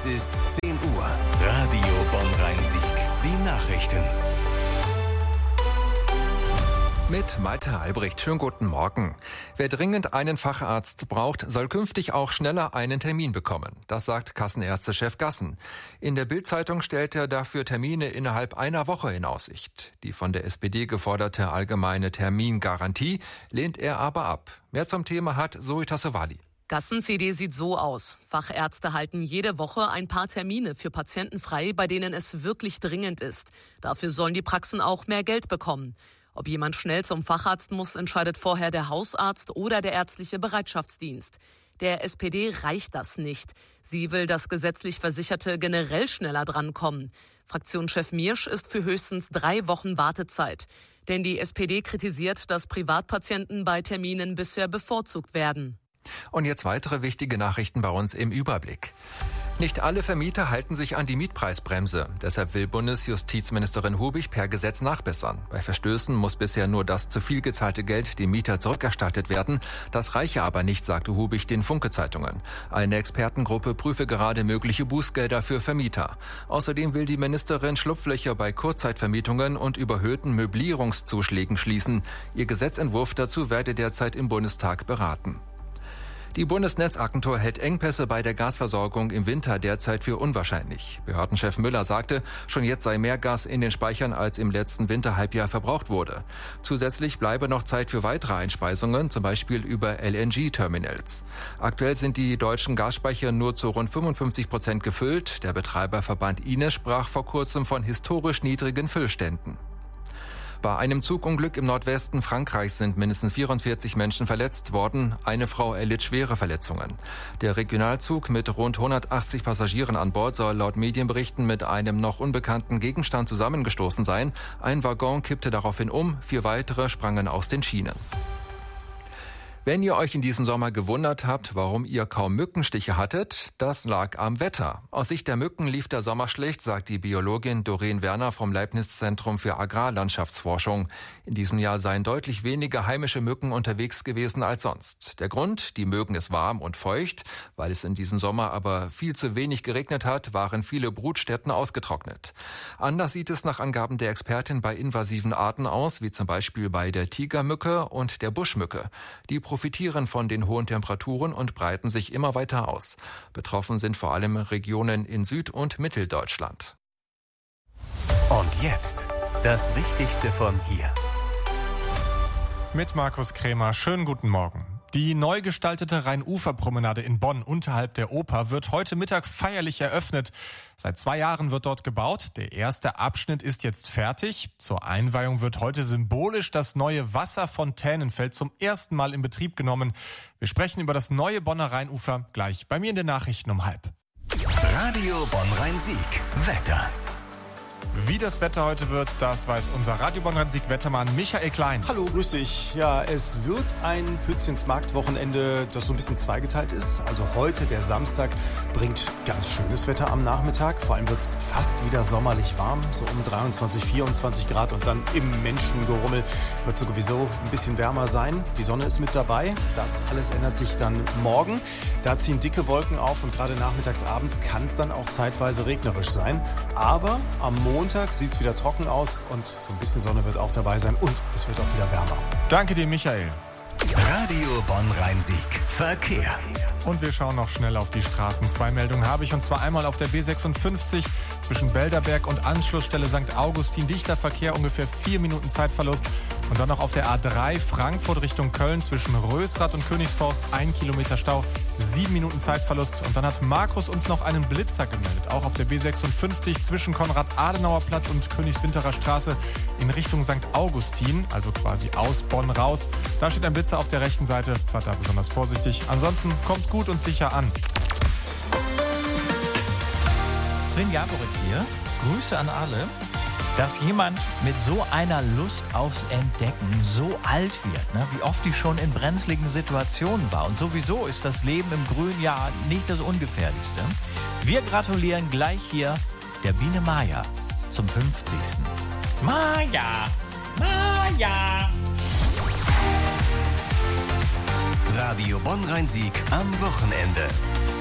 Es ist 10 Uhr. Radio Bonn-Rhein-Sieg. Die Nachrichten. Mit Malte Albrecht. Schönen guten Morgen. Wer dringend einen Facharzt braucht, soll künftig auch schneller einen Termin bekommen. Das sagt Kassenärztechef Gassen. In der Bild-Zeitung stellt er dafür Termine innerhalb einer Woche in Aussicht. Die von der SPD geforderte allgemeine Termingarantie lehnt er aber ab. Mehr zum Thema hat Zoe Tassovali. Gassen-CD sieht so aus. Fachärzte halten jede Woche ein paar Termine für Patienten frei, bei denen es wirklich dringend ist. Dafür sollen die Praxen auch mehr Geld bekommen. Ob jemand schnell zum Facharzt muss, entscheidet vorher der Hausarzt oder der ärztliche Bereitschaftsdienst. Der SPD reicht das nicht. Sie will, dass gesetzlich Versicherte generell schneller drankommen. Fraktionschef Miersch ist für höchstens 3 Wochen Wartezeit. Denn die SPD kritisiert, dass Privatpatienten bei Terminen bisher bevorzugt werden. Und jetzt weitere wichtige Nachrichten bei uns im Überblick. Nicht alle Vermieter halten sich an die Mietpreisbremse. Deshalb will Bundesjustizministerin Hubig per Gesetz nachbessern. Bei Verstößen muss bisher nur das zu viel gezahlte Geld dem Mieter zurückerstattet werden. Das reiche aber nicht, sagte Hubig den Funke-Zeitungen. Eine Expertengruppe prüfe gerade mögliche Bußgelder für Vermieter. Außerdem will die Ministerin Schlupflöcher bei Kurzzeitvermietungen und überhöhten Möblierungszuschlägen schließen. Ihr Gesetzentwurf dazu werde derzeit im Bundestag beraten. Die Bundesnetzagentur hält Engpässe bei der Gasversorgung im Winter derzeit für unwahrscheinlich. Behördenchef Müller sagte, schon jetzt sei mehr Gas in den Speichern, als im letzten Winterhalbjahr verbraucht wurde. Zusätzlich bleibe noch Zeit für weitere Einspeisungen, zum Beispiel über LNG-Terminals. Aktuell sind die deutschen Gasspeicher nur zu rund 55% gefüllt. Der Betreiberverband INES sprach vor kurzem von historisch niedrigen Füllständen. Bei einem Zugunglück im Nordwesten Frankreichs sind mindestens 44 Menschen verletzt worden. Eine Frau erlitt schwere Verletzungen. Der Regionalzug mit rund 180 Passagieren an Bord soll laut Medienberichten mit einem noch unbekannten Gegenstand zusammengestoßen sein. Ein Waggon kippte daraufhin um, 4 weitere sprangen aus den Schienen. Wenn ihr euch in diesem Sommer gewundert habt, warum ihr kaum Mückenstiche hattet, das lag am Wetter. Aus Sicht der Mücken lief der Sommer schlecht, sagt die Biologin Doreen Werner vom Leibniz-Zentrum für Agrarlandschaftsforschung. In diesem Jahr seien deutlich weniger heimische Mücken unterwegs gewesen als sonst. Der Grund, die mögen es warm und feucht. Weil es in diesem Sommer aber viel zu wenig geregnet hat, waren viele Brutstätten ausgetrocknet. Anders sieht es nach Angaben der Expertin bei invasiven Arten aus, wie zum Beispiel bei der Tigermücke und der Buschmücke. Die profitieren von den hohen Temperaturen und breiten sich immer weiter aus. Betroffen sind vor allem Regionen in Süd- und Mitteldeutschland. Und jetzt das Wichtigste von hier. Mit Markus Krämer, schönen guten Morgen. Die neu gestaltete Rheinuferpromenade in Bonn unterhalb der Oper wird heute Mittag feierlich eröffnet. Seit 2 Jahren wird dort gebaut. Der erste Abschnitt ist jetzt fertig. Zur Einweihung wird heute symbolisch das neue Wasserfontänenfeld zum ersten Mal in Betrieb genommen. Wir sprechen über das neue Bonner Rheinufer gleich bei mir in den Nachrichten um 12:30. Radio Bonn-Rhein-Sieg. Wetter. Wie das Wetter heute wird, das weiß unser Radio Bonn-Rhein-Sieg-Wettermann Michael Klein. Hallo, grüß dich. Ja, es wird ein Pützchens Marktwochenende, das so ein bisschen zweigeteilt ist. Also heute, der Samstag, bringt ganz schönes Wetter am Nachmittag. Vor allem wird es fast wieder sommerlich warm, so um 23, 24 Grad. Und dann im Menschengerummel wird es sowieso ein bisschen wärmer sein. Die Sonne ist mit dabei. Das alles ändert sich dann morgen. Da ziehen dicke Wolken auf und gerade nachmittags, abends kann es dann auch zeitweise regnerisch sein. Aber am Montag sieht es wieder trocken aus und so ein bisschen Sonne wird auch dabei sein und es wird auch wieder wärmer. Danke dir, Michael. Radio Bonn-Rhein-Sieg. Verkehr. Und wir schauen noch schnell auf die Straßen. 2 Meldungen habe ich, und zwar einmal auf der B56 zwischen Belderberg und Anschlussstelle St. Augustin. Dichter Verkehr, ungefähr 4 Minuten Zeitverlust. Und dann noch auf der A3 Frankfurt Richtung Köln zwischen Rösrath und Königsforst 1 Kilometer Stau, 7 Minuten Zeitverlust. Und dann hat Markus uns noch einen Blitzer gemeldet. Auch auf der B56 zwischen Konrad-Adenauer-Platz und Königswinterer Straße in Richtung St. Augustin, also quasi aus Bonn raus. Da steht ein Blitzer auf der rechten Seite. Fahrt da besonders vorsichtig. Ansonsten kommt gut und sicher an. Sven Jaworek hier. Grüße an alle. Dass jemand mit so einer Lust aufs Entdecken so alt wird, ne? Wie oft die schon in brenzligen Situationen war. Und sowieso ist das Leben im Grünen ja nicht das Ungefährlichste. Wir gratulieren gleich hier der Biene Maya zum 50. Maya, Maya. Radio Bonn-Rhein-Sieg am Wochenende.